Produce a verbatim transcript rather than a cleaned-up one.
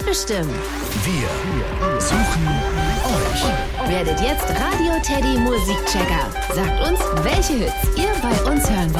bestimmen. Wir suchen euch. Werdet jetzt Radio Teddy Musikchecker. Sagt uns, welche Hits ihr bei uns hören wollt.